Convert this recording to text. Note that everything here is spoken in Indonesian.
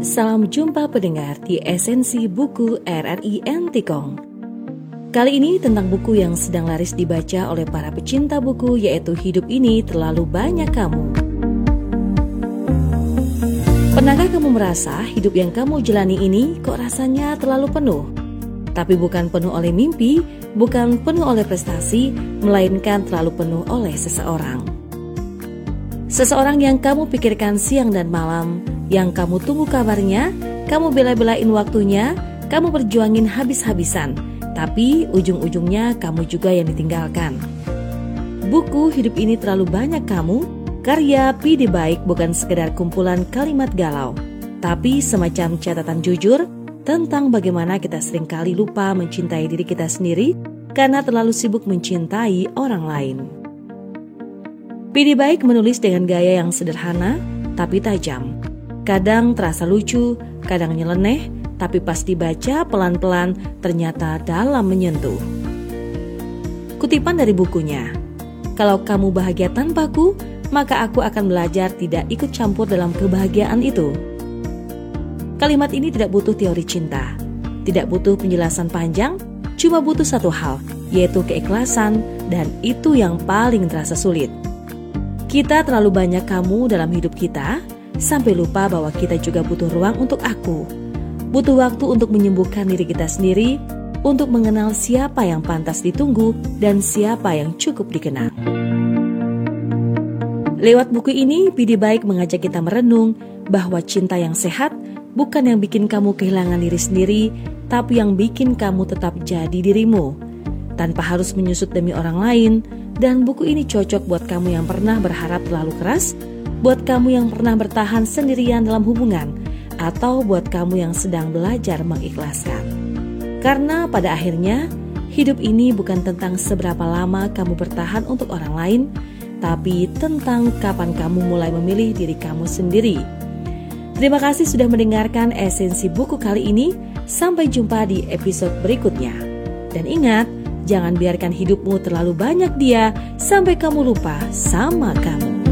Salam jumpa pendengar di Esensi Buku RRI Entikong. Kali ini tentang buku yang sedang laris dibaca oleh para pecinta buku, yaitu Hidup Ini Terlalu Banyak Kamu. Pernahkah kamu merasa hidup yang kamu jalani ini kok rasanya terlalu penuh? Tapi bukan penuh oleh mimpi, bukan penuh oleh prestasi, melainkan terlalu penuh oleh seseorang. Seseorang yang kamu pikirkan siang dan malam, yang kamu tunggu kabarnya, kamu bela-belain waktunya, kamu perjuangin habis-habisan, tapi ujung-ujungnya kamu juga yang ditinggalkan. Buku Hidup Ini Terlalu Banyak Kamu, karya P.D. Baik bukan sekedar kumpulan kalimat galau, tapi semacam catatan jujur tentang bagaimana kita seringkali lupa mencintai diri kita sendiri karena terlalu sibuk mencintai orang lain. P.D. Baik menulis dengan gaya yang sederhana tapi tajam. Kadang terasa lucu, kadang nyeleneh, tapi pas dibaca pelan-pelan ternyata dalam menyentuh. Kutipan dari bukunya, "Kalau kamu bahagia tanpaku, maka aku akan belajar tidak ikut campur dalam kebahagiaan itu." Kalimat ini tidak butuh teori cinta, tidak butuh penjelasan panjang, cuma butuh satu hal, yaitu keikhlasan, dan itu yang paling terasa sulit. Kita terlalu banyak kamu dalam hidup kita, sampai lupa bahwa kita juga butuh ruang untuk aku. Butuh waktu untuk menyembuhkan diri kita sendiri, untuk mengenal siapa yang pantas ditunggu dan siapa yang cukup dikenang. Lewat buku ini, P.D. Baik mengajak kita merenung bahwa cinta yang sehat bukan yang bikin kamu kehilangan diri sendiri, tapi yang bikin kamu tetap jadi dirimu, tanpa harus menyusut demi orang lain. Dan buku ini cocok buat kamu yang pernah berharap terlalu keras, buat kamu yang pernah bertahan sendirian dalam hubungan, atau buat kamu yang sedang belajar mengikhlaskan. Karena pada akhirnya, hidup ini bukan tentang seberapa lama kamu bertahan untuk orang lain, tapi tentang kapan kamu mulai memilih diri kamu sendiri. Terima kasih sudah mendengarkan Esensi Buku kali ini. Sampai jumpa di episode berikutnya. Dan ingat, jangan biarkan hidupmu terlalu banyak dia sampai kamu lupa sama kamu.